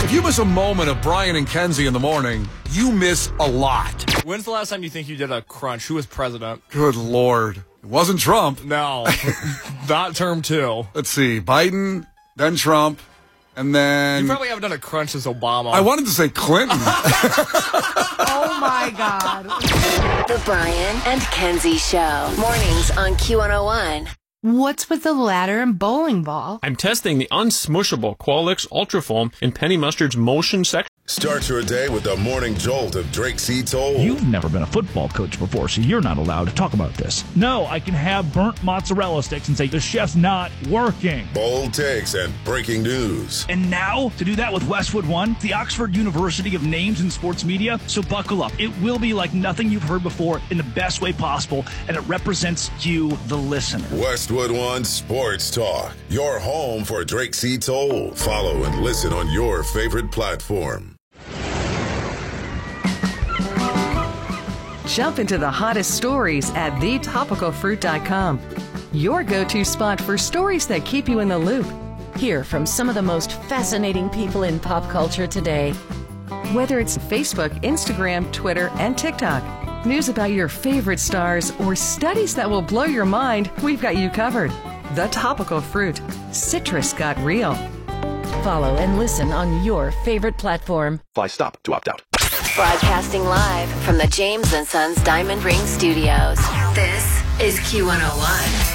If you miss a moment of Brian and Kenzie in the morning, you miss a lot. When's the last time you think you did a crunch? Who was president? Good Lord. It wasn't Trump. No, not term 2. Let's see. Biden, then Trump, and then... You probably haven't done a crunch since Obama. I wanted to say Clinton. Oh, my God. The Brian and Kenzie Show. Mornings on Q101. What's with the ladder and bowling ball? I'm testing the unsmushable Qualix Ultra Foam in Penny Mustard's motion section. Start your day with the morning jolt of Drake C. Toll. You've never been a football coach before, so you're not allowed to talk about this. No, I can have burnt mozzarella sticks and say the chef's not working. Bold takes and breaking news. And now, to do that with Westwood One, the Oxford University of Names in Sports Media. So buckle up. It will be like nothing you've heard before in the best way possible, and it represents you, the listener. Westwood One Sports Talk. Your home for Drake C. Toll. Follow and listen on your favorite platform. Jump into the hottest stories at thetopicalfruit.com. Your go-to spot for stories that keep you in the loop. Hear from some of the most fascinating people in pop culture today. Whether it's Facebook, Instagram, Twitter, and TikTok, news about your favorite stars, or studies that will blow your mind, we've got you covered. The Topical Fruit. Citrus got real. Follow and listen on your favorite platform. Fly stop to opt out. Broadcasting live from the James & Sons Diamond Ring Studios. This is Q101.